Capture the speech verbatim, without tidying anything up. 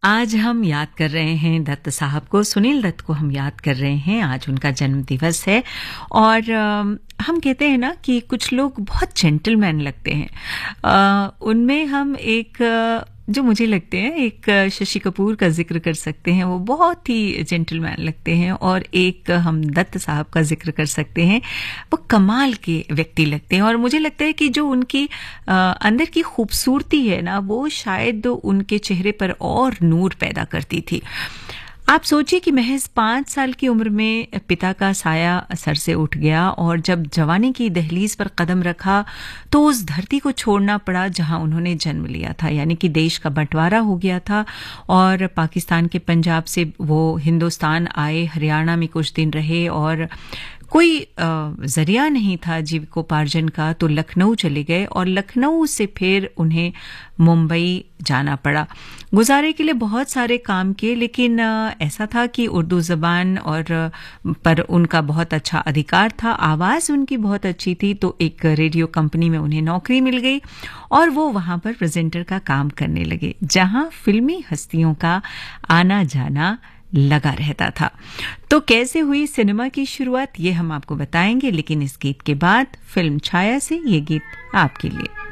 आज हम याद कर रहे हैं दत्त साहब को, सुनील दत्त को हम याद कर रहे हैं। आज उनका जन्म दिवस है और आ, हम कहते हैं ना कि कुछ लोग बहुत जेंटलमैन लगते हैं। आ, उनमें हम एक जो मुझे लगते हैं, एक शशि कपूर का जिक्र कर सकते हैं, वो बहुत ही जेंटलमैन लगते हैं। और एक हम दत्त साहब का जिक्र कर सकते हैं, वो कमाल के व्यक्ति लगते हैं। और मुझे लगता है कि जो उनकी आ, अंदर की खूबसूरती है ना, वो शायद उनके चेहरे पर और नूर पैदा करती थी। आप सोचिए कि महज पांच साल की उम्र में पिता का साया सर से उठ गया और जब जवानी की दहलीज पर कदम रखा तो उस धरती को छोड़ना पड़ा जहां उन्होंने जन्म लिया था। यानी कि देश का बंटवारा हो गया था और पाकिस्तान के पंजाब से वो हिंदुस्तान आए, हरियाणा में कुछ दिन रहे और कोई जरिया नहीं था जीविकोपार्जन का, तो लखनऊ चले गए और लखनऊ से फिर उन्हें मुंबई जाना पड़ा। गुजारे के लिए बहुत सारे काम किए, लेकिन ऐसा था कि उर्दू ज़बान और पर उनका बहुत अच्छा अधिकार था, आवाज़ उनकी बहुत अच्छी थी, तो एक रेडियो कंपनी में उन्हें नौकरी मिल गई और वो वहाँ पर प्रेजेंटर का काम करने लगे, जहाँ फिल्मी हस्तियों का आना जाना लगा रहता था। तो कैसे हुई सिनेमा की शुरुआत, ये हम आपको बताएंगे, लेकिन इस गीत के बाद फिल्म छाया से ये गीत आपके लिए।